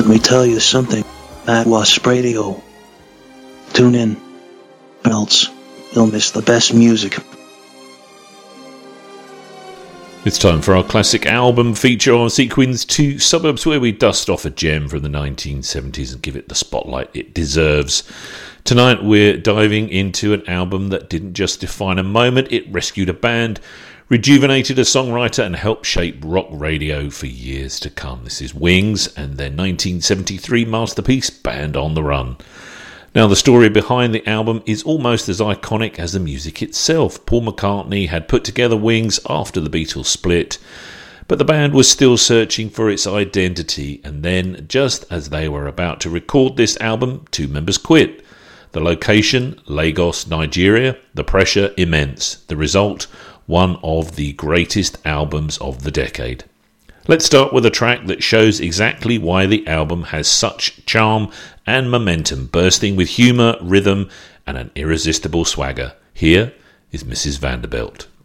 Let me tell you something. That was radio. Tune in, else you'll miss the best music. It's time for our classic album feature on Sequins 2 Suburbs, where we dust off a gem from the 1970s and give it the spotlight it deserves. Tonight we're diving into an album that didn't just define a moment, it rescued a band, rejuvenated a songwriter and helped shape rock radio for years to come. This is Wings and their 1973 masterpiece, Band on the Run. Now, the story behind the album is almost as iconic as the music itself. Paul McCartney had put together Wings after the Beatles split, but the band was still searching for its identity, and then, just as they were about to record this album, two members quit. The location, Lagos, Nigeria. The pressure, immense. The result, one of the greatest albums of the decade. Let's start with a track that shows exactly why the album has such charm and momentum, bursting with humour, rhythm and an irresistible swagger. Here is Mrs. Vanderbilt.